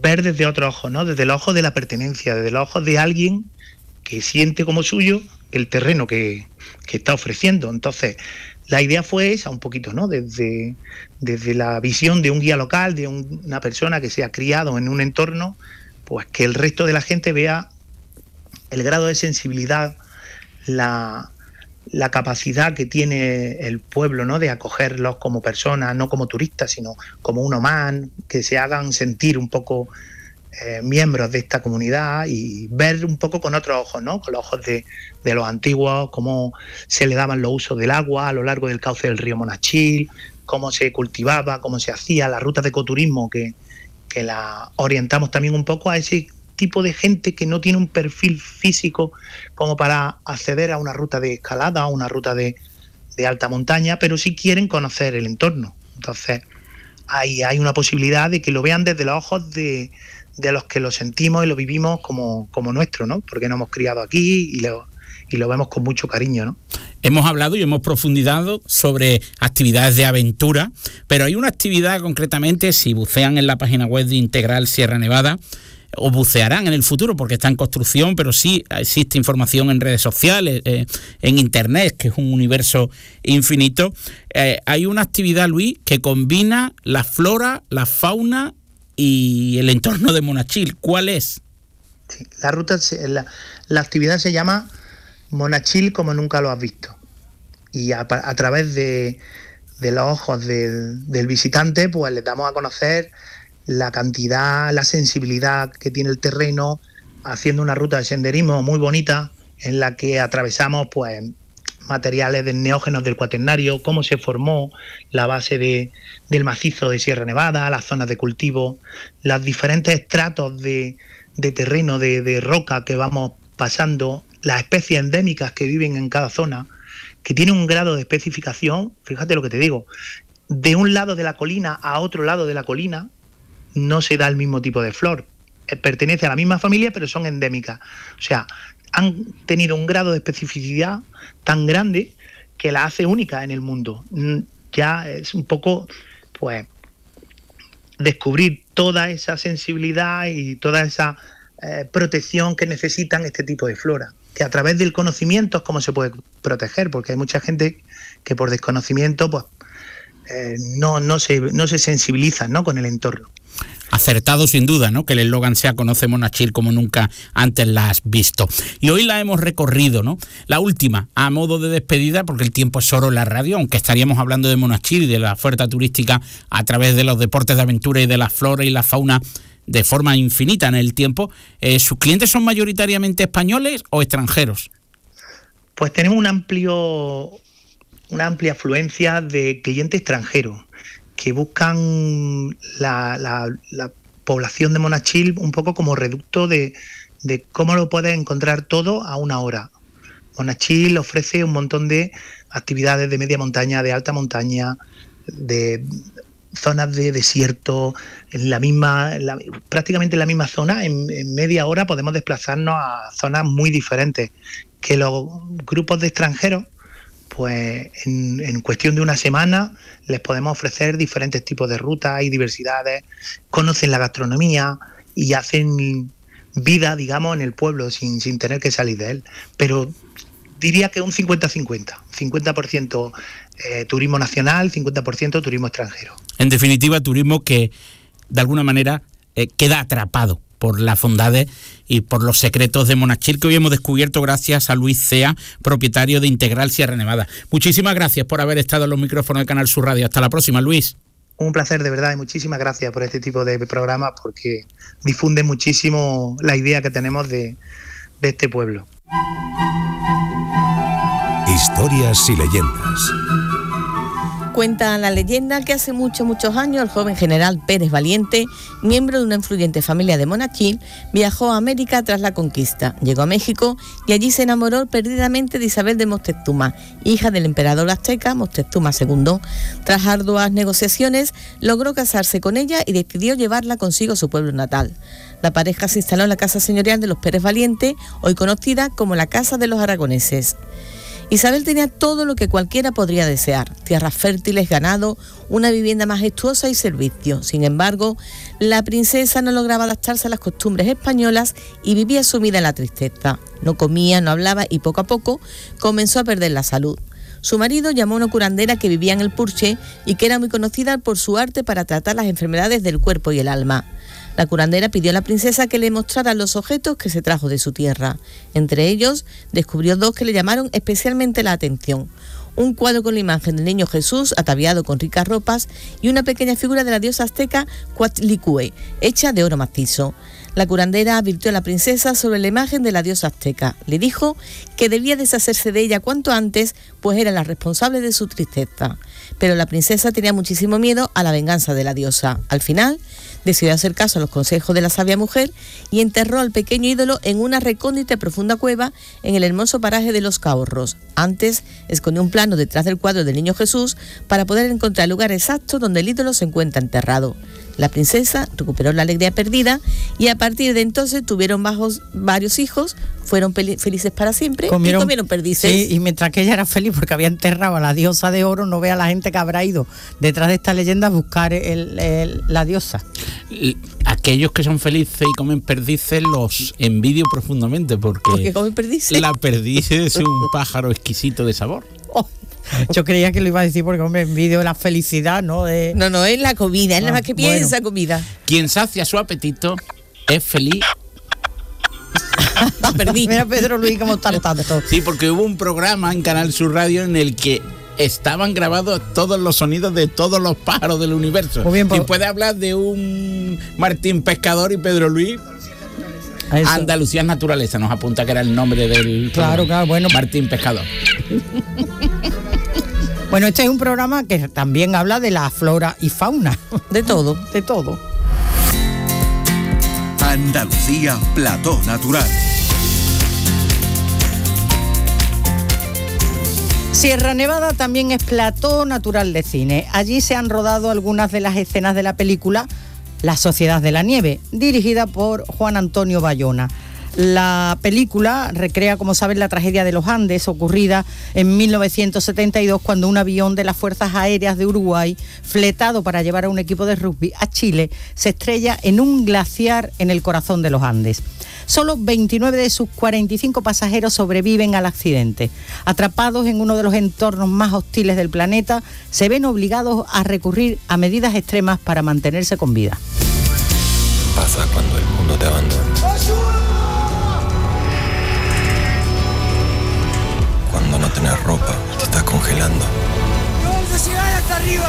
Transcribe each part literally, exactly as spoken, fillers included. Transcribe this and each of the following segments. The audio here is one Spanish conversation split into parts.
ver desde otros ojos, ¿no? Desde los ojos de la pertenencia, desde los ojos de alguien que siente como suyo el terreno que, que está ofreciendo. Entonces, la idea fue esa un poquito, ¿no? Desde, desde la visión de un guía local, de un, una persona que se ha criado en un entorno, pues que el resto de la gente vea el grado de sensibilidad, la, la capacidad que tiene el pueblo, ¿no? De acogerlos como personas, no como turistas, sino como uno más, que se hagan sentir un poco eh, miembros de esta comunidad y ver un poco con otros ojos, ¿no? Con los ojos de, de los antiguos, cómo se le daban los usos del agua a lo largo del cauce del río Monachil, cómo se cultivaba, cómo se hacía, las rutas de ecoturismo que, que la orientamos también un poco a ese tipo de gente que no tiene un perfil físico como para acceder a una ruta de escalada, a una ruta de, de alta montaña, pero sí quieren conocer el entorno. Entonces, hay, hay una posibilidad de que lo vean desde los ojos de, de los que lo sentimos y lo vivimos como, como nuestro, ¿no? Porque nos hemos criado aquí y lo, y lo vemos con mucho cariño, ¿no? Hemos hablado y hemos profundizado sobre actividades de aventura, pero hay una actividad concretamente, si bucean en la página web de Integral Sierra Nevada, o bucearán en el futuro porque está en construcción, pero sí existe información en redes sociales, eh, en internet, que es un universo infinito. Eh, hay una actividad, Luis, que combina la flora, la fauna y el entorno de Monachil. ¿Cuál es? Sí, la ruta, la, la actividad se llama Monachil como nunca lo has visto. Y a, a través de, de los ojos del, del visitante, pues le damos a conocer la cantidad, la sensibilidad que tiene el terreno, haciendo una ruta de senderismo muy bonita en la que atravesamos pues materiales de neógenos del cuaternario, cómo se formó la base de, del macizo de Sierra Nevada, las zonas de cultivo, los diferentes estratos de, de terreno, de, de roca que vamos pasando, las especies endémicas que viven en cada zona, que tienen un grado de especificación, fíjate lo que te digo, de un lado de la colina a otro lado de la colina, no se da el mismo tipo de flor. Pertenece a la misma familia, pero son endémicas. O sea, han tenido un grado de especificidad tan grande que la hace única en el mundo. Ya es un poco, pues, descubrir toda esa sensibilidad y toda esa eh, protección que necesitan este tipo de flora. Que a través del conocimiento es como se puede proteger, porque hay mucha gente que por desconocimiento, pues, eh, no, no, se, no se sensibiliza, ¿no?, con el entorno. Acertado sin duda, ¿no? Que el eslogan sea "Conoce Monachil como nunca antes la has visto". Y hoy la hemos recorrido, ¿no? La última, a modo de despedida, porque el tiempo es oro en la radio, aunque estaríamos hablando de Monachil y de la oferta turística a través de los deportes de aventura y de la flora y la fauna de forma infinita en el tiempo. Eh, ¿Sus clientes son mayoritariamente españoles o extranjeros? Pues tenemos un amplio, una amplia afluencia de clientes extranjeros que buscan la, la, la población de Monachil un poco como reducto de, de cómo lo puedes encontrar todo a una hora. Monachil ofrece un montón de actividades de media montaña, de alta montaña, de zonas de desierto, en la misma, en la, prácticamente en la misma zona, en, en media hora podemos desplazarnos a zonas muy diferentes, que los grupos de extranjeros, pues en, en cuestión de una semana les podemos ofrecer diferentes tipos de rutas y diversidades, conocen la gastronomía y hacen vida, digamos, en el pueblo sin, sin tener que salir de él. Pero diría que un cincuenta cincuenta, cincuenta por ciento eh, turismo nacional, cincuenta por ciento turismo extranjero. En definitiva, turismo que de alguna manera eh, queda atrapado por las bondades y por los secretos de Monachil que hoy hemos descubierto gracias a Luis Cea, propietario de Integral Sierra Nevada. Muchísimas gracias por haber estado en los micrófonos de Canal Sur Radio. Hasta la próxima, Luis. Un placer, de verdad, y muchísimas gracias por este tipo de programas porque difunden muchísimo la idea que tenemos de, de este pueblo. Historias y leyendas. Cuenta la leyenda que hace muchos, muchos años el joven general Pérez Valiente, miembro de una influyente familia de Monachil, viajó a América tras la conquista. Llegó a México y allí se enamoró perdidamente de Isabel de Moctezuma, hija del emperador azteca Moctezuma segundo. Tras arduas negociaciones, logró casarse con ella y decidió llevarla consigo a su pueblo natal. La pareja se instaló en la casa señorial de los Pérez Valiente, hoy conocida como la Casa de los Aragoneses. Isabel tenía todo lo que cualquiera podría desear: tierras fértiles, ganado, una vivienda majestuosa y servicio. Sin embargo, la princesa no lograba adaptarse a las costumbres españolas y vivía sumida en la tristeza. No comía, no hablaba y poco a poco comenzó a perder la salud. Su marido llamó a una curandera que vivía en el Purche y que era muy conocida por su arte para tratar las enfermedades del cuerpo y el alma. La curandera pidió a la princesa que le mostrara los objetos que se trajo de su tierra. Entre ellos, descubrió dos que le llamaron especialmente la atención: un cuadro con la imagen del niño Jesús ataviado con ricas ropas y una pequeña figura de la diosa azteca Coatlicue, hecha de oro macizo. La curandera advirtió a la princesa sobre la imagen de la diosa azteca. Le dijo que debía deshacerse de ella cuanto antes, pues era la responsable de su tristeza. Pero la princesa tenía muchísimo miedo a la venganza de la diosa. Al final, decidió hacer caso a los consejos de la sabia mujer y enterró al pequeño ídolo en una recóndita y profunda cueva en el hermoso paraje de Los Cahorros. Antes, escondió un plano detrás del cuadro del niño Jesús para poder encontrar el lugar exacto donde el ídolo se encuentra enterrado. La princesa recuperó la alegría perdida y a partir de entonces tuvieron bajos, varios hijos, fueron peli- felices para siempre comieron, y comieron perdices. Sí, y mientras que ella era feliz porque había enterrado a la diosa de oro, no vea la gente que habrá ido detrás de esta leyenda a buscar el, el, la diosa. Aquellos que son felices y comen perdices los envidio profundamente porque... ¿Por qué comen perdices? La perdiz es un pájaro exquisito de sabor. Oh. Yo creía que lo iba a decir porque me envidio la felicidad, ¿no? De... No, no, es la comida, es ah, la más que bueno. piensa comida. Quien sacia su apetito es feliz. Perdí. Mira Pedro Luis cómo está tanto. Sí, porque hubo un programa en Canal Sur Radio en el que estaban grabados todos los sonidos de todos los pájaros del universo. Muy bien, pues... Y puede hablar de un Martín Pescador y Pedro Luis. Eso. Andalucía es Naturaleza, nos apunta que era el nombre del... Claro, claro, bueno. Martín Pescador. Bueno, este es un programa que también habla de la flora y fauna. De todo. De todo. Andalucía, plató natural. Sierra Nevada también es plató natural de cine. Allí se han rodado algunas de las escenas de la película La Sociedad de la Nieve, dirigida por Juan Antonio Bayona. La película recrea, como saben, la tragedia de los Andes ocurrida en mil novecientos setenta y dos cuando un avión de las Fuerzas Aéreas de Uruguay, fletado para llevar a un equipo de rugby a Chile, se estrella en un glaciar en el corazón de los Andes. Solo veintinueve de sus cuarenta y cinco pasajeros sobreviven al accidente. Atrapados en uno de los entornos más hostiles del planeta, se ven obligados a recurrir a medidas extremas para mantenerse con vida. Pasa cuando el mundo te abandona. Cuando no tenés ropa y te estás congelando. ¡Vamos a llegar hasta arriba!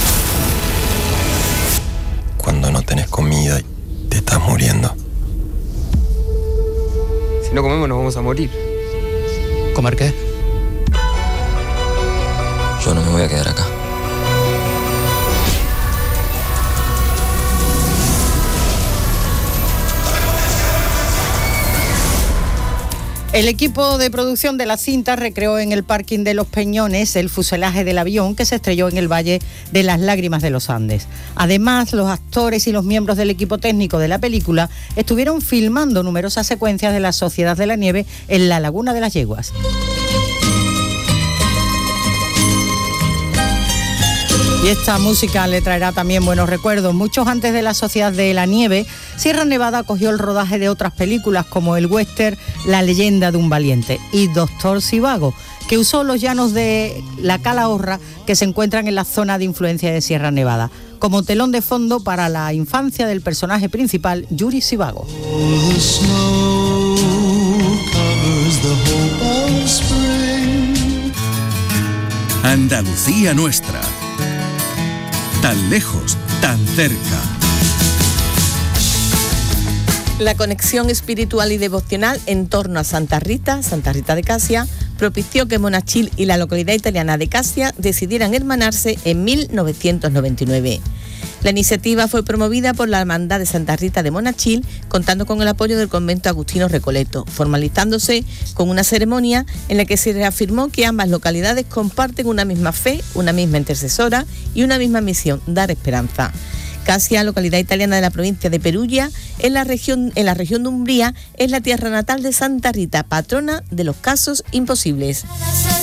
Cuando no tenés comida y te estás muriendo. Si no comemos nos vamos a morir. ¿Comer qué? Yo no me voy a quedar acá. El equipo de producción de la cinta recreó en el parking de Los Peñones el fuselaje del avión que se estrelló en el Valle de las Lágrimas de los Andes. Además, los actores y los miembros del equipo técnico de la película estuvieron filmando numerosas secuencias de la Sociedad de la Nieve en la Laguna de las Yeguas. Y esta música le traerá también buenos recuerdos. Muchos antes de la Sociedad de la Nieve, Sierra Nevada acogió el rodaje de otras películas como el western La leyenda de un valiente y Doctor Zhivago, que usó los llanos de la Calahorra que se encuentran en la zona de influencia de Sierra Nevada, como telón de fondo para la infancia del personaje principal, Yuri Zhivago. Andalucía nuestra. Tan lejos, tan cerca. La conexión espiritual y devocional en torno a Santa Rita, Santa Rita de Casia, propició que Monachil y la localidad italiana de Casia decidieran hermanarse en mil novecientos noventa y nueve. La iniciativa fue promovida por la Hermandad de Santa Rita de Monachil, contando con el apoyo del convento agustino Recoleto, formalizándose con una ceremonia en la que se reafirmó que ambas localidades comparten una misma fe, una misma intercesora y una misma misión: dar esperanza. Casia, localidad italiana de la provincia de Perugia, en la región, en la región de Umbría, es la tierra natal de Santa Rita, patrona de los casos imposibles.